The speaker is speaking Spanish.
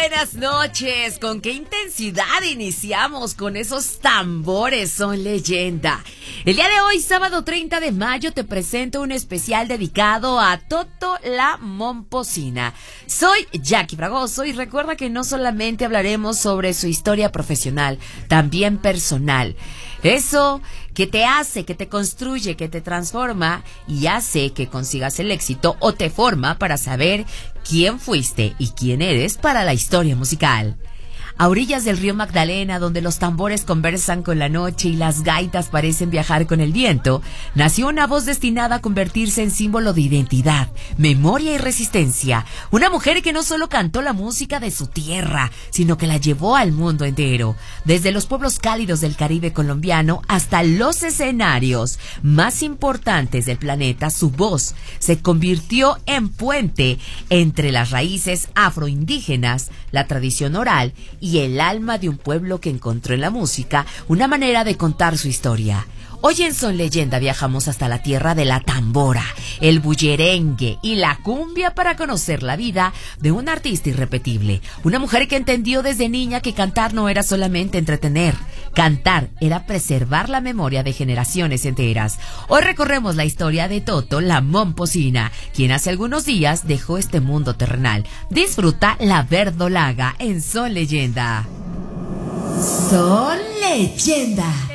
buenas noches. ¿Con qué intensidad iniciamos con esos tambores? Son leyenda. El día de hoy, sábado 30 de mayo, te presento un especial dedicado a Toto la Momposina. Soy Jackie Fragoso y recuerda que no solamente hablaremos sobre su historia profesional, también personal. Eso que te hace, que te construye, que te transforma y hace que consigas el éxito o te forma para saber quién fuiste y quién eres para la historia musical. A orillas del río Magdalena, donde los tambores conversan con la noche y las gaitas parecen viajar con el viento, nació una voz destinada a convertirse en símbolo de identidad, memoria y resistencia. Una mujer que no solo cantó la música de su tierra, sino que la llevó al mundo entero, desde los pueblos cálidos del Caribe colombiano hasta los escenarios más importantes del planeta. Su voz se convirtió en puente entre las raíces afroindígenas, la tradición oral y el alma de un pueblo que encontró en la música una manera de contar su historia. Hoy en Son Leyenda viajamos hasta la tierra de la tambora, el bullerengue y la cumbia para conocer la vida de una artista irrepetible. Una mujer que entendió desde niña que cantar no era solamente entretener. Cantar era preservar la memoria de generaciones enteras. Hoy recorremos la historia de Toto la Momposina, quien hace algunos días dejó este mundo terrenal. Disfruta la verdolaga en Son Leyenda. Son Leyenda.